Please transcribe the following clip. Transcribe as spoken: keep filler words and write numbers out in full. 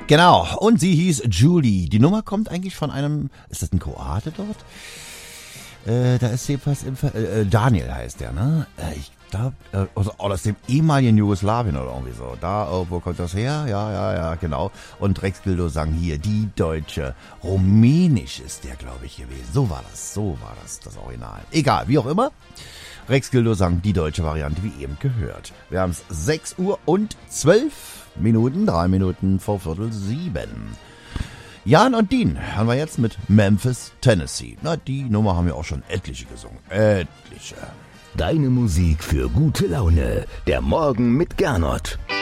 Genau, und sie hieß Julie. Die Nummer kommt eigentlich von einem, ist das ein Kroate dort? Äh, da ist jedenfalls im Ver äh, Daniel heißt der, ne? Äh, ich glaube, äh, aus, aus dem ehemaligen Jugoslawien oder irgendwie so. Da, oh, wo kommt das her? Ja, ja, ja, genau. Und Rex Gildo sang hier, die Deutsche. Rumänisch ist der, glaube ich, gewesen. So war das, so war das, das Original. Egal, wie auch immer. Rex Gildo sang die deutsche Variante, wie eben gehört. Wir haben es sechs Uhr und zwölf Minuten, drei Minuten vor Viertel sieben. Jan und Dean haben wir jetzt mit Memphis, Tennessee. Na, die Nummer haben wir auch schon etliche gesungen. Etliche. Deine Musik für gute Laune. Der Morgen mit Gernot.